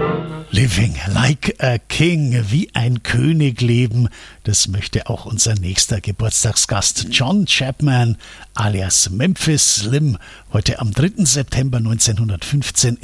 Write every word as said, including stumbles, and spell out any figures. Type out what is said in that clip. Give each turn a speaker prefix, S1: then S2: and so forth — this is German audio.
S1: Living like a king, wie ein König leben, das möchte auch unser nächster Geburtstagsgast John Chapman alias Memphis Slim heute am dritten September neunzehnhundertfünfzehn